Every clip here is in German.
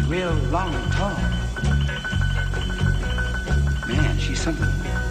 real long and tall. Man, she's something.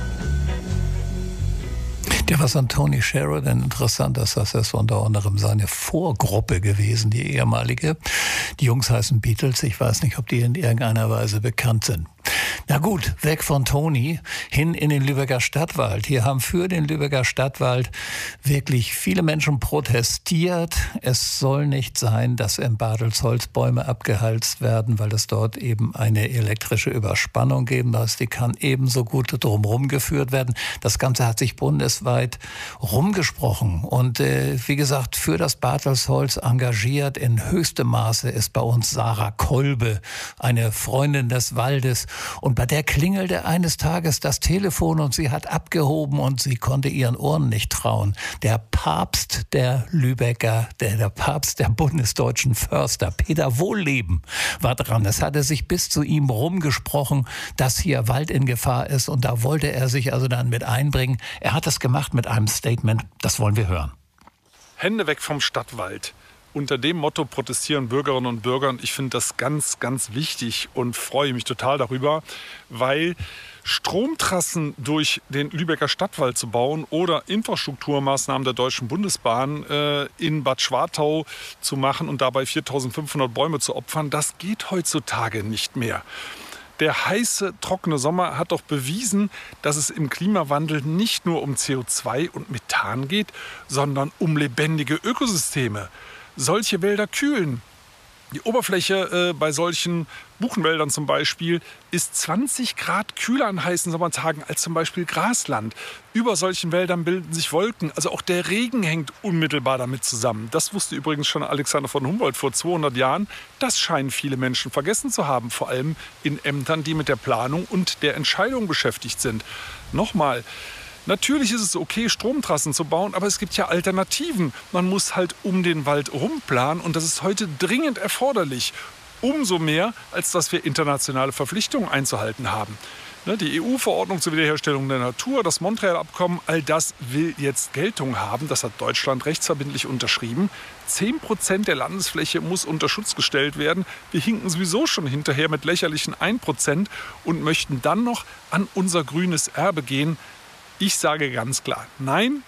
Der war von Tony Sheridan. Interessant, dass das ist unter anderem seine Vorgruppe gewesen, die ehemalige. Die Jungs heißen Beatles. Ich weiß nicht, ob die in irgendeiner Weise bekannt sind. Na gut, weg von Tony, hin in den Lübecker Stadtwald. Hier haben für den Lübecker Stadtwald wirklich viele Menschen protestiert. Es soll nicht sein, dass in Bartelsholz Bäume abgeholzt werden, weil es dort eben eine elektrische Überspannung geben muss. Die kann ebenso gut drumherum geführt werden. Das Ganze hat sich bundesweit rumgesprochen. Und wie gesagt, für das Bartelsholz engagiert in höchstem Maße ist bei uns Sarah Kolbe, eine Freundin des Waldes. Und bei der klingelte eines Tages das Telefon und sie hat abgehoben und sie konnte ihren Ohren nicht trauen. Der Papst der Lübecker, der Papst der bundesdeutschen Förster, Peter Wohlleben, war dran. Es hatte sich bis zu ihm rumgesprochen, dass hier Wald in Gefahr ist und da wollte er sich also dann mit einbringen. Er hat das gemacht mit einem Statement, das wollen wir hören. Hände weg vom Stadtwald. Unter dem Motto protestieren Bürgerinnen und Bürger und ich finde das ganz, ganz wichtig und freue mich total darüber, weil Stromtrassen durch den Lübecker Stadtwald zu bauen oder Infrastrukturmaßnahmen der Deutschen Bundesbahn in Bad Schwartau zu machen und dabei 4.500 Bäume zu opfern, das geht heutzutage nicht mehr. Der heiße, trockene Sommer hat doch bewiesen, dass es im Klimawandel nicht nur um CO2 und Methan geht, sondern um lebendige Ökosysteme. Solche Wälder kühlen. Die Oberfläche bei solchen Buchenwäldern zum Beispiel ist 20 Grad kühler an heißen Sommertagen als zum Beispiel Grasland. Über solchen Wäldern bilden sich Wolken. Also auch der Regen hängt unmittelbar damit zusammen. Das wusste übrigens schon Alexander von Humboldt vor 200 Jahren. Das scheinen viele Menschen vergessen zu haben. Vor allem in Ämtern, die mit der Planung und der Entscheidung beschäftigt sind. Nochmal. Natürlich ist es okay, Stromtrassen zu bauen, aber es gibt ja Alternativen. Man muss halt um den Wald rumplanen und das ist heute dringend erforderlich. Umso mehr, als dass wir internationale Verpflichtungen einzuhalten haben. Die EU-Verordnung zur Wiederherstellung der Natur, das Montreal-Abkommen, all das will jetzt Geltung haben. Das hat Deutschland rechtsverbindlich unterschrieben. 10% der Landesfläche muss unter Schutz gestellt werden. Wir hinken sowieso schon hinterher mit lächerlichen 1% und möchten dann noch an unser grünes Erbe gehen. Ich sage ganz klar, nein,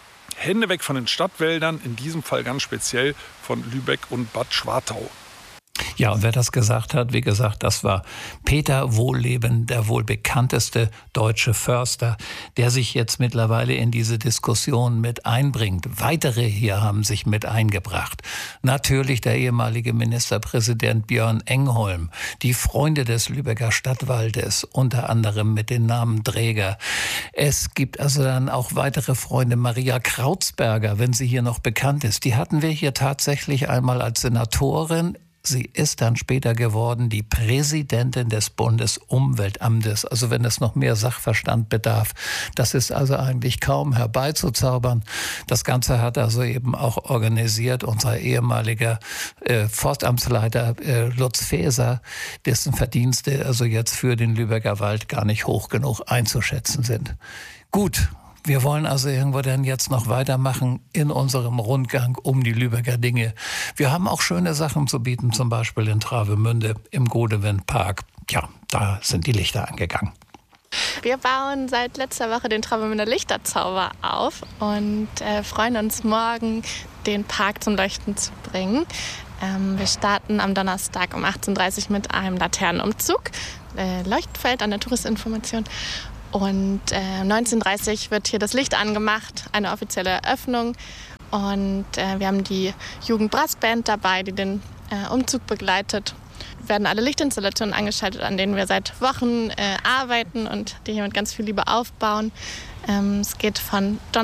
Hände weg von den Stadtwäldern, in diesem Fall ganz speziell von Lübeck und Bad Schwartau. Ja, und wer das gesagt hat, wie gesagt, das war Peter Wohlleben, der wohl bekannteste deutsche Förster, der sich jetzt mittlerweile in diese Diskussion mit einbringt. Weitere hier haben sich mit eingebracht. Natürlich der ehemalige Ministerpräsident Björn Engholm, die Freunde des Lübecker Stadtwaldes, unter anderem mit den Namen Dräger. Es gibt also dann auch weitere Freunde, Maria Krautsberger, wenn sie hier noch bekannt ist. Die hatten wir hier tatsächlich einmal als Senatorin. Sie ist dann später geworden die Präsidentin des Bundesumweltamtes. Also wenn es noch mehr Sachverstand bedarf. Das ist also eigentlich kaum herbeizuzaubern. Das Ganze hat also eben auch organisiert unser ehemaliger Forstamtsleiter Lutz Faeser, dessen Verdienste also jetzt für den Lübecker Wald gar nicht hoch genug einzuschätzen sind. Gut. Wir wollen also irgendwo dann jetzt noch weitermachen in unserem Rundgang um die Lübecker Dinge. Wir haben auch schöne Sachen zu bieten, zum Beispiel in Travemünde im Godewindpark. Ja, da sind die Lichter angegangen. Wir bauen seit letzter Woche den Travemünder Lichterzauber auf und freuen uns morgen, den Park zum Leuchten zu bringen. Wir starten am Donnerstag um 18:30 Uhr mit einem Laternenumzug, Leuchtfeld an der Touristinformation. Und 19:30 Uhr wird hier das Licht angemacht, eine offizielle Eröffnung. Und wir haben die Jugendbrassband dabei, die den Umzug begleitet. Werden alle Lichtinstallationen angeschaltet, an denen wir seit Wochen arbeiten und die hier mit ganz viel Liebe aufbauen. Es geht von